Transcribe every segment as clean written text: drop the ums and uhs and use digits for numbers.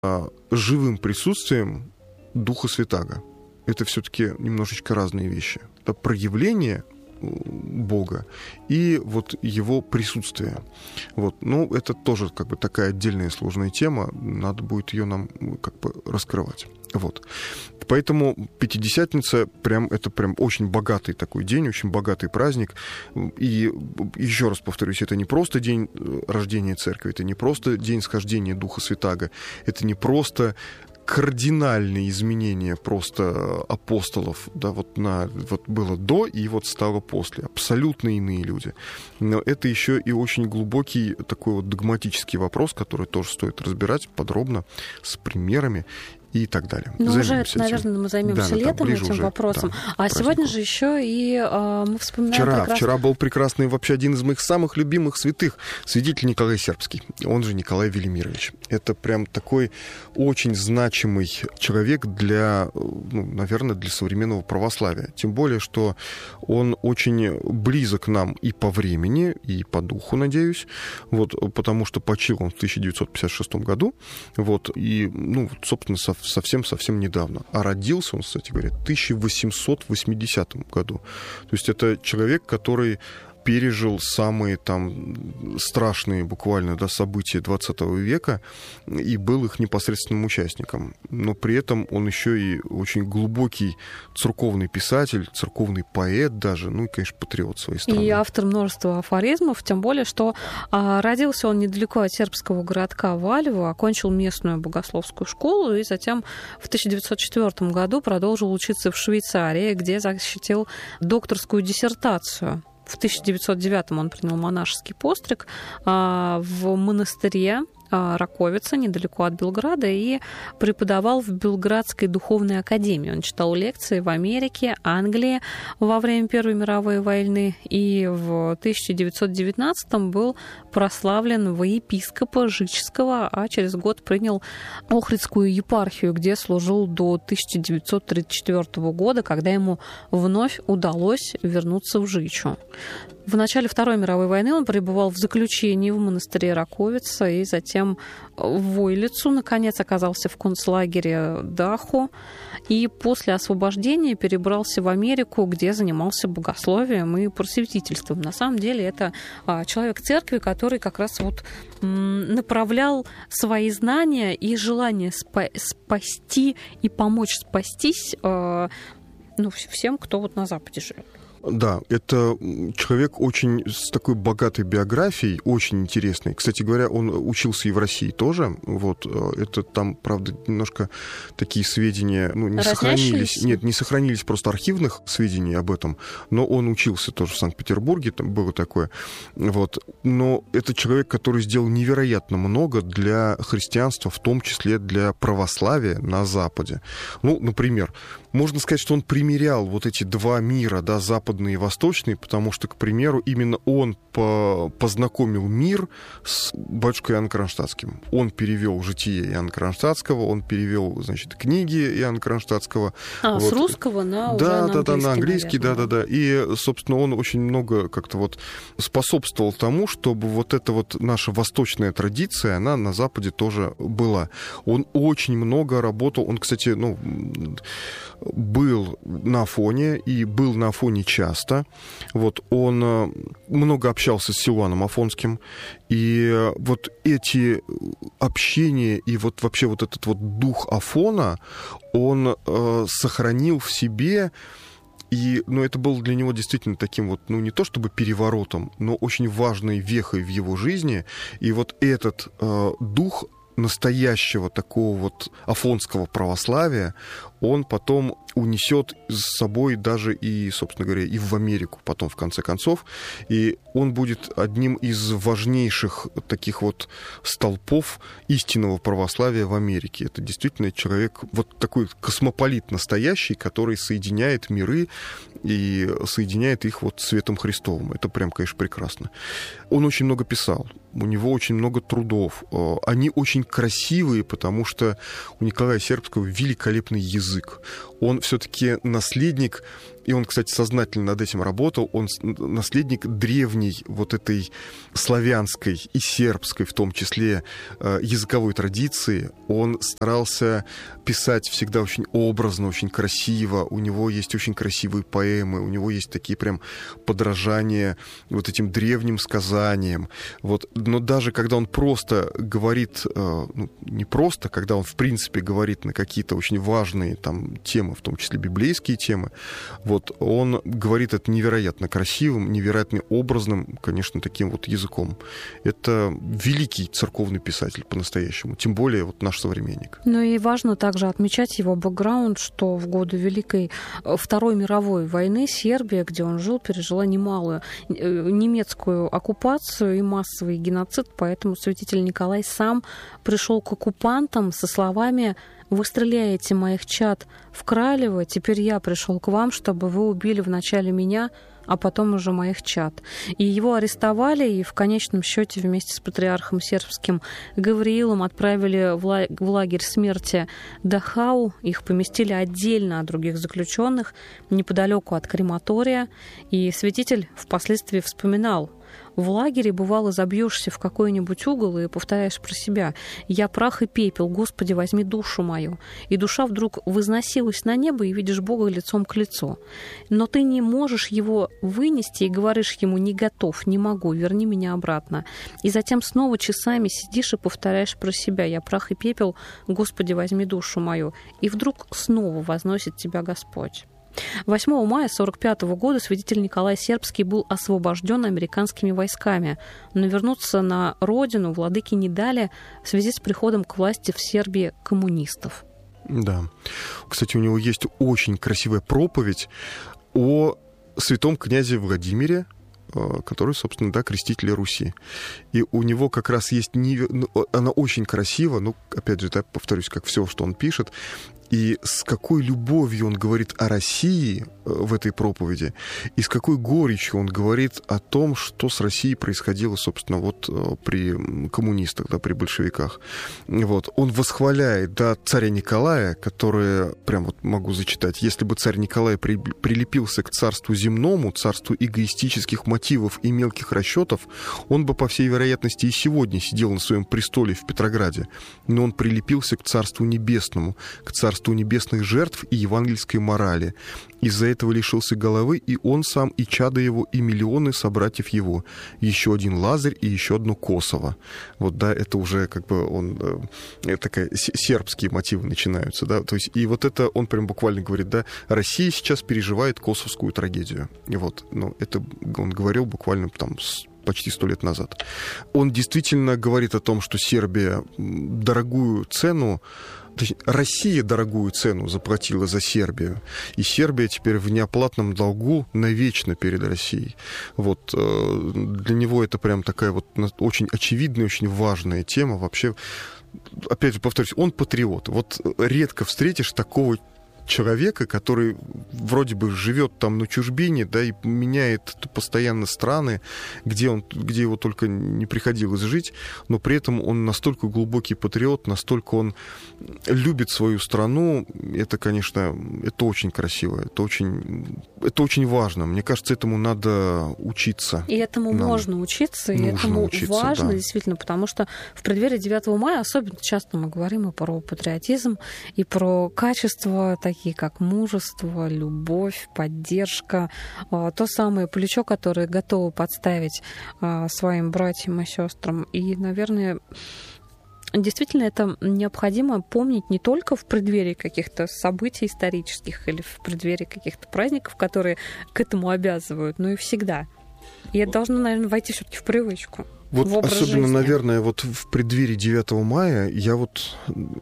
живым присутствием Духа Святаго. Это все-таки немножечко разные вещи. Это проявление Бога и вот его присутствие. Вот. Ну, это тоже как бы такая отдельная сложная тема. Надо будет ее нам как бы раскрывать. Вот. Поэтому Пятидесятница это прям очень богатый такой день, очень богатый праздник. И еще раз повторюсь, это не просто день рождения церкви, это не просто день схождения Духа Святаго, это не просто кардинальные изменения просто апостолов, да, вот было до и вот стало после. Абсолютно иные люди. Но это еще и очень глубокий такой вот догматический вопрос, который тоже стоит разбирать подробно, с примерами и так далее. Ну, уже, наверное, мы займемся летом этим вопросом. Да, а сегодня же еще и мы вспоминаем Вчера был прекрасный, вообще один из моих самых любимых святых, святитель Николай Сербский, он же Николай Велимирович. Это прям такой очень значимый человек для, наверное, для современного православия. Тем более, что он очень близок нам и по времени, и по духу, надеюсь, вот, потому что почил он в 1956 году, вот, и, собственно, совсем недавно. А родился он, кстати говоря, в 1880 году. То есть это человек, который пережил самые там страшные буквально события 20 века и был их непосредственным участником. Но при этом он еще и очень глубокий церковный писатель, церковный поэт даже, и, конечно, патриот своей страны. И автор множества афоризмов, тем более, что родился он недалеко от сербского городка Вальево, окончил местную богословскую школу и затем в 1904 году продолжил учиться в Швейцарии, где защитил докторскую диссертацию. В 1909 он принял монашеский постриг в монастыре Раковица, недалеко от Белграда, и преподавал в Белградской духовной академии. Он читал лекции в Америке, Англии во время Первой мировой войны, и в 1919 был прославлен во епископа Жичского, а через год принял Охридскую епархию, где служил до 1934 года, когда ему вновь удалось вернуться в Жичу. В начале Второй мировой войны он пребывал в заключении в монастыре Раковица и затем в Войлицу, наконец, оказался в концлагере Дахо и после освобождения перебрался в Америку, где занимался богословием и просветительством. На самом деле это человек церкви, который как раз вот направлял свои знания и желание спасти и помочь спастись всем, кто вот на Западе живет. Да, это человек очень с такой богатой биографией, очень интересный. Кстати говоря, он учился и в России тоже. Вот, это там, правда, немножко такие сведения не сохранились. Нет, не сохранились просто архивных сведений об этом. Но он учился тоже в Санкт-Петербурге, там было такое. Вот. Но это человек, который сделал невероятно много для христианства, в том числе для православия на Западе. Например, можно сказать, что он примирял вот эти два мира, да, западный и восточный, потому что, к примеру, именно он познакомил мир с батюшкой Иоанном Кронштадтским. Он перевел житие Иоанна Кронштадтского, он перевел, книги Иоанна Кронштадтского. С русского на английский, да. И, собственно, он очень много как-то вот способствовал тому, чтобы вот эта вот наша восточная традиция, она на Западе тоже была. Он очень много работал, он, кстати, был на Афоне, и был на Афоне часто. Вот он много общался с Силуаном Афонским, и вот эти общения, и вот вообще вот этот вот дух Афона, он сохранил в себе. И, это было для него действительно таким вот, не то чтобы переворотом, но очень важной вехой в его жизни. И вот этот дух настоящего такого вот афонского православия, он потом унесет с собой даже и, собственно говоря, и в Америку потом, в конце концов. И он будет одним из важнейших таких вот столпов истинного православия в Америке. Это действительно человек, вот такой космополит настоящий, который соединяет миры и соединяет их вот светом Христовым. Это прям, конечно, прекрасно. Он очень много писал. У него очень много трудов. Они очень очень красивые, потому что у Николая Сербского великолепный язык. Он все-таки наследник, и он, кстати, сознательно над этим работал, он наследник древней вот этой славянской и сербской, в том числе, языковой традиции. Он старался писать всегда очень образно, очень красиво. У него есть очень красивые поэмы, у него есть такие прям подражания вот этим древним сказаниям. Вот. Но даже когда он просто говорит, не просто, когда он, в принципе, говорит на какие-то очень важные там темы, в том числе библейские темы, вот он говорит это невероятно красивым, невероятно образным, конечно, таким вот языком. Это великий церковный писатель по-настоящему, тем более вот наш современник. Ну и важно также отмечать его бэкграунд, что в годы Великой Второй мировой войны Сербия, где он жил, пережила немалую немецкую оккупацию и массовый геноцид, поэтому святитель Николай сам пришел к оккупантам со словами: «Вы стреляете моих чад в Кралево, теперь я пришел к вам, чтобы вы убили вначале меня, а потом уже моих чад». И его арестовали, и в конечном счете вместе с патриархом сербским Гавриилом отправили в лагерь смерти Дахау. Их поместили отдельно от других заключенных, неподалеку от крематория. И святитель впоследствии вспоминал: в лагере, бывало, забьешься в какой-нибудь угол и повторяешь про себя: «Я прах и пепел, Господи, возьми душу мою». И душа вдруг возносилась на небо, и видишь Бога лицом к лицу. Но ты не можешь его вынести и говоришь ему: «Не готов, не могу, верни меня обратно». И затем снова часами сидишь и повторяешь про себя: «Я прах и пепел, Господи, возьми душу мою». И вдруг снова возносит тебя Господь. 8 мая 1945 года святитель Николай Сербский был освобожден американскими войсками, но вернуться на родину владыки не дали в связи с приходом к власти в Сербии коммунистов. Да. Кстати, у него есть очень красивая проповедь о святом князе Владимире, который, собственно, да, креститель Руси. И у него как раз есть... Она очень красива, ну, опять же, да, повторюсь, как все, что он пишет. И с какой любовью он говорит о России в этой проповеди, и с какой горечью он говорит о том, что с Россией происходило, собственно, вот при коммунистах, да, при большевиках. Вот. Он восхваляет, да, царя Николая, который, прям вот могу зачитать: «Если бы царь Николай прилепился к царству земному, царству эгоистических мотивов и мелких расчетов, он бы, по всей вероятности, и сегодня сидел на своем престоле в Петрограде. Но он прилепился к царству небесному, к царству небесных жертв и евангельской морали. Из-за этого лишился головы и он сам, и чадо его, и миллионы собратьев его. Еще один Лазарь и еще одно Косово». Вот, да, это уже как бы он... такая сербские мотивы начинаются, да. То есть, и вот это он прям буквально говорит, да, Россия сейчас переживает косовскую трагедию. И вот, ну, это он говорил буквально там почти 100 лет назад. Он действительно говорит о том, что Сербия дорогую цену, точнее, Россия дорогую цену заплатила за Сербию, и Сербия теперь в неоплатном долгу навечно перед Россией. Вот для него это прям такая вот очень очевидная, очень важная тема. Вообще, опять же повторюсь, он патриот. Вот редко встретишь такого человека, который вроде бы живет там на чужбине, да, и меняет постоянно страны, где его только не приходилось жить, но при этом он настолько глубокий патриот, настолько он любит свою страну. Это, конечно, это очень красиво, это очень важно. Мне кажется, этому надо учиться. И этому можно учиться, и этому важно, да, действительно, потому что в преддверии 9 мая особенно часто мы говорим и про патриотизм, и про качества такие, как мужество, любовь, поддержка, то самое плечо, которое готовы подставить своим братьям и сестрам. И, наверное, действительно, это необходимо помнить не только в преддверии каких-то событий исторических или в преддверии каких-то праздников, которые к этому обязывают, но и всегда. И это должно, наверное, войти все-таки в привычку. Вот в образ особенно, жизни. наверное, вот в преддверии 9 мая я вот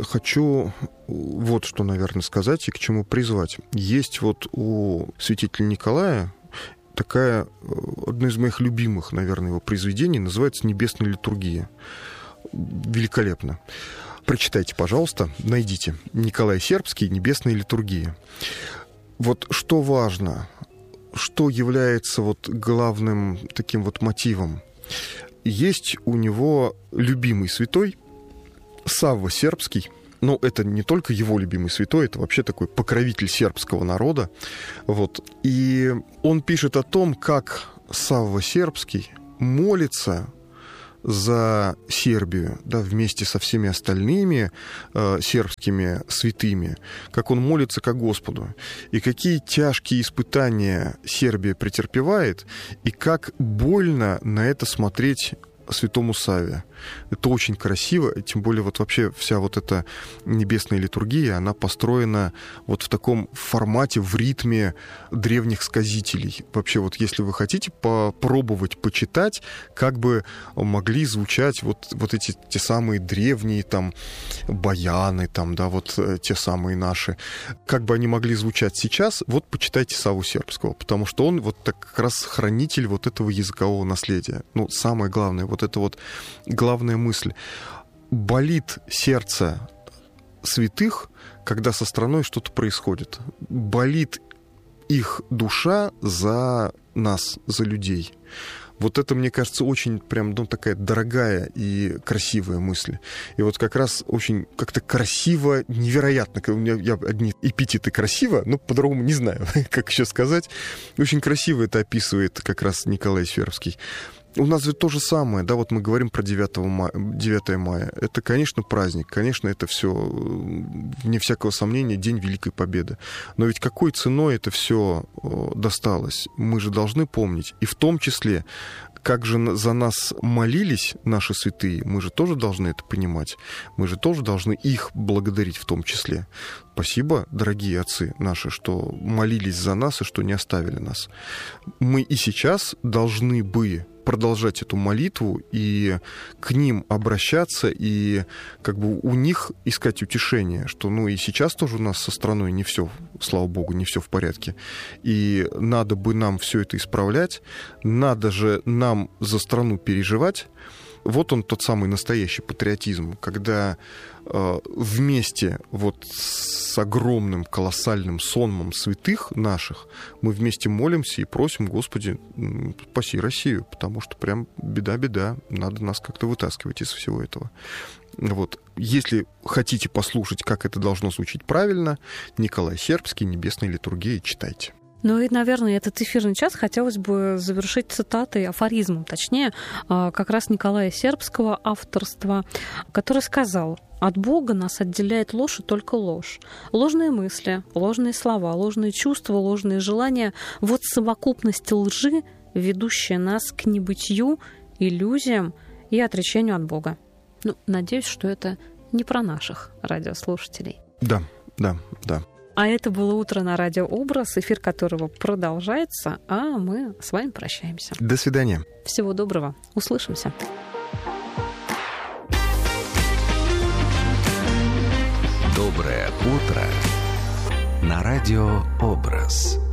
хочу вот что, наверное, сказать и к чему призвать. Есть вот у святителя Николая такая, одно из моих любимых, наверное, его произведений, называется «Небесная литургия». Великолепно. Прочитайте, пожалуйста, найдите. Николай Сербский, «Небесная литургия». Вот что важно, что является вот главным таким вот мотивом. Есть у него любимый святой, Савва Сербский. Ну, это не только его любимый святой, это вообще такой покровитель сербского народа. Вот. И он пишет о том, как Савва Сербский молится за Сербию, да, вместе со всеми остальными сербскими святыми, как он молится ко Господу, и какие тяжкие испытания Сербия претерпевает, и как больно на это смотреть святому Савве. Это очень красиво, тем более вот вообще вся вот эта небесная литургия, она построена вот в таком формате, в ритме древних сказителей. Вообще вот если вы хотите попробовать почитать, как бы могли звучать вот эти те самые древние там баяны, там, да, вот те самые наши, как бы они могли звучать сейчас, вот почитайте Савву Сербского, потому что он вот так как раз хранитель вот этого языкового наследия. Ну, самое главное, вот это вот главная мысль. Болит сердце святых, когда со страной что-то происходит. Болит их душа за нас, за людей. Вот это, мне кажется, очень прям, ну, такая дорогая и красивая мысль. И вот как раз очень как-то красиво, невероятно. У меня одни эпитеты красиво, но по-другому не знаю, как еще сказать. Очень красиво это описывает как раз Николай Сербский. У нас же то же самое, да, вот мы говорим про 9 мая. Это, конечно, праздник, конечно, это все, вне всякого сомнения, День Великой Победы. Но ведь какой ценой это все досталось? Мы же должны помнить. И в том числе, как же за нас молились наши святые, мы же тоже должны это понимать. Мы же тоже должны их благодарить в том числе. Спасибо, дорогие отцы наши, что молились за нас и что не оставили нас. Мы и сейчас должны бы продолжать эту молитву и к ним обращаться, и как бы у них искать утешение, что ну и сейчас тоже у нас со страной не все, слава богу, не все в порядке. И надо бы нам все это исправлять, надо же нам за страну переживать. Вот он, тот самый настоящий патриотизм, когда вместе вот с огромным, колоссальным сонмом святых наших мы вместе молимся и просим: Господи, спаси Россию, потому что прям беда-беда, надо нас как-то вытаскивать из всего этого. Вот. Если хотите послушать, как это должно звучать правильно, Николай Сербский, «Небесная литургия», читайте. Ну и, наверное, этот эфирный час хотелось бы завершить цитатой, афоризмом, точнее, как раз Николая Сербского авторства, который сказал: «От Бога нас отделяет ложь и только ложь. Ложные мысли, ложные слова, ложные чувства, ложные желания — вот совокупность лжи, ведущая нас к небытию, иллюзиям и отречению от Бога». Ну, надеюсь, что это не про наших радиослушателей. Да. А это было «Утро на радио Образ», эфир которого продолжается, а мы с вами прощаемся. До свидания. Всего доброго. Услышимся. Доброе утро на радио Образ.